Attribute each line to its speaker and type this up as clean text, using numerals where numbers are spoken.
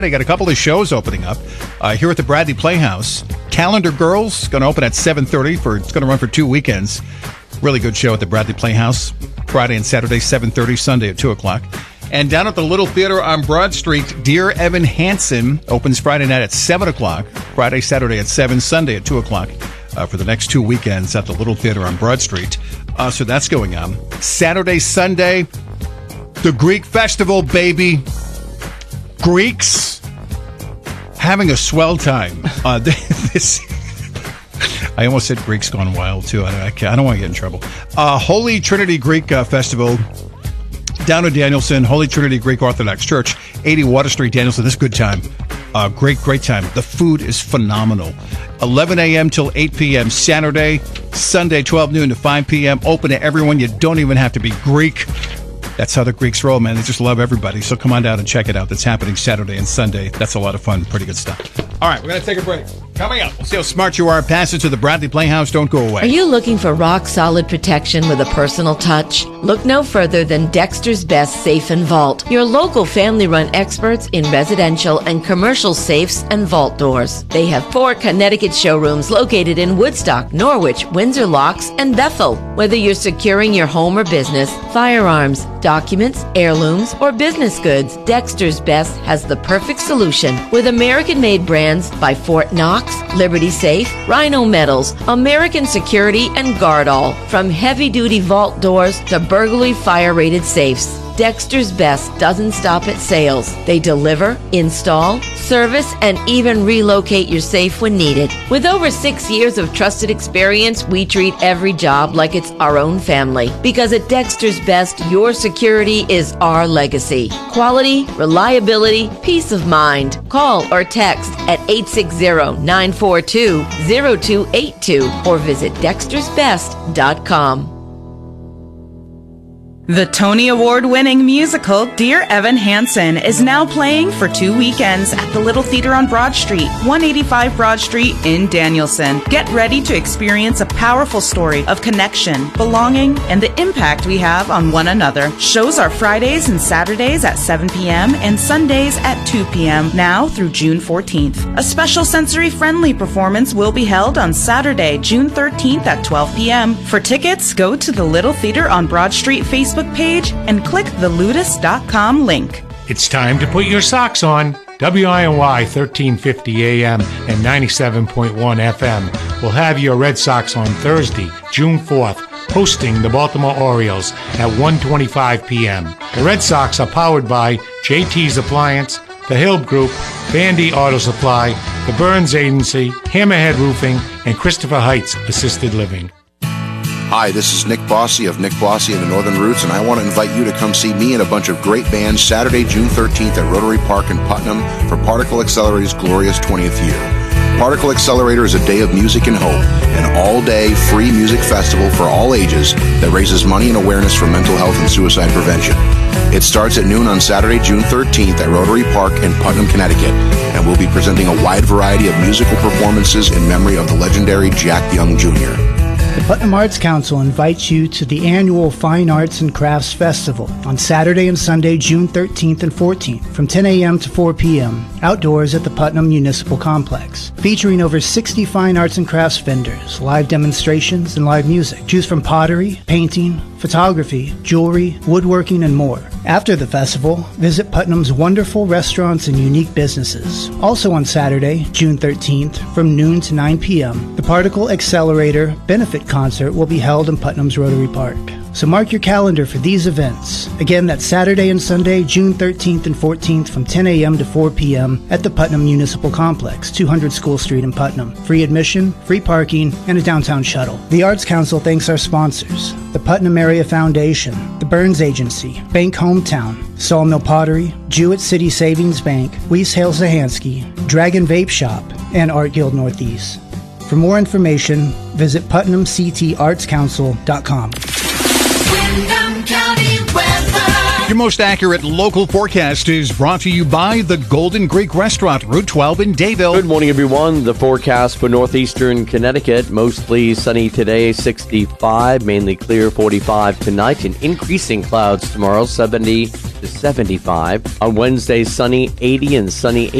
Speaker 1: They got a couple of shows opening up here at the Bradley Playhouse. Calendar Girls going to open at 7:30 it's going to run for 2 weekends. Really good show at the Bradley Playhouse. Friday and Saturday, 7:30, Sunday at 2 o'clock. And down at the Little Theater on Broad Street, Dear Evan Hansen opens Friday night at 7 o'clock. Friday, Saturday at 7, Sunday at 2 o'clock for the next 2 weekends at the Little Theater on Broad Street. So that's going on. Saturday, Sunday, the Greek Festival, baby. Greeks having a swell time. I almost said Greeks Gone Wild, too. I don't want to get in trouble. Holy Trinity Greek Festival down in Danielson, Holy Trinity Greek Orthodox Church, 80 Water Street, Danielson. This is a good time. Great time. The food is phenomenal. 11 a.m. till 8 p.m. Saturday, Sunday, 12 noon to 5 p.m. Open to everyone. You don't even have to be Greek. That's how the Greeks roll, man. They just love everybody. So come on down and check it out. That's happening Saturday and Sunday. That's a lot of fun. Pretty good stuff. All right, we're going to take a break. Coming up, we'll see how smart you are. Pass it to the Bradley Playhouse. Don't go away.
Speaker 2: Are you looking for rock-solid protection with a personal touch? Look no further than Dexter's Best Safe and Vault, your local family-run experts in residential and commercial safes and vault doors. They have 4 Connecticut showrooms located in Woodstock, Norwich, Windsor Locks, and Bethel. Whether you're securing your home or business, firearms, documents, heirlooms, or business goods, Dexter's Best has the perfect solution with American-made brands by Fort Knox, Liberty Safe, Rhino Metals, American Security, and Guardall. From heavy-duty vault doors to burglary fire-rated safes, Dexter's Best doesn't stop at sales. They deliver, install, service, and even relocate your safe when needed. With over 6 years of trusted experience, we treat every job like it's our own family. Because at Dexter's Best, your security is our legacy. Quality, reliability, peace of mind. Call or text at 860-942-0282 or visit dextersbest.com.
Speaker 3: The Tony Award-winning musical Dear Evan Hansen is now playing for 2 weekends at the Little Theater on Broad Street, 185 Broad Street in Danielson. Get ready to experience a powerful story of connection, belonging, and the impact we have on one another. Shows are Fridays and Saturdays at 7 p.m. and Sundays at 2 p.m. now through June 14th. A special sensory-friendly performance will be held on Saturday, June 13th at 12 p.m. For tickets, go to the Little Theater on Broad Street Facebook page and click the ludus.com link.
Speaker 4: It's time to put your socks on. WINY 1350 AM and 97.1 FM will have your Red Sox on Thursday, June 4th, hosting the Baltimore Orioles at 1:25 p.m. The Red Sox are powered by JT's Appliance, the Hill Group, Bandy Auto Supply, the Burns Agency, Hammerhead Roofing, and Christopher Heights Assisted Living.
Speaker 5: Hi, this is Nick Bossy of Nick Bossy and the Northern Roots, and I want to invite you to come see me and a bunch of great bands Saturday, June 13th at Rotary Park in Putnam for Particle Accelerator's glorious 20th year. Particle Accelerator is a day of music and hope, an all-day free music festival for all ages that raises money and awareness for mental health and suicide prevention. It starts at noon on Saturday, June 13th at Rotary Park in Putnam, Connecticut, and we'll be presenting a wide variety of musical performances in memory of the legendary Jack Young Jr.
Speaker 6: The Putnam Arts Council invites you to the annual Fine Arts and Crafts Festival on Saturday and Sunday, June 13th and 14th from 10 a.m. to 4 p.m. outdoors at the Putnam Municipal Complex, featuring over 60 fine arts and crafts vendors, live demonstrations, and live music. Choose from pottery, painting, photography, jewelry, woodworking, and more. After the festival, visit Putnam's wonderful restaurants and unique businesses. Also on Saturday, June 13th, from noon to 9 p.m., the Particle Accelerator Benefit Concert will be held in Putnam's Rotary Park. So mark your calendar for these events. Again, that's Saturday and Sunday, June 13th and 14th from 10 a.m. to 4 p.m. at the Putnam Municipal Complex, 200 School Street in Putnam. Free admission, free parking, and a downtown shuttle. The Arts Council thanks our sponsors: the Putnam Area Foundation, the Burns Agency, Bank Hometown, Sawmill Pottery, Jewett City Savings Bank, Weiss Hale Zahansky, Dragon Vape Shop, and Art Guild Northeast. For more information, visit PutnamCTArtsCouncil.com.
Speaker 7: Windham County weather.
Speaker 1: Your most accurate local forecast is brought to you by the Golden Greek Restaurant, Route 12 in Dayville.
Speaker 7: Good morning, everyone. The forecast for northeastern Connecticut, mostly sunny today, 65, mainly clear, 45 tonight, and increasing clouds tomorrow, 70 to 75. On Wednesday, sunny, 80 and sunny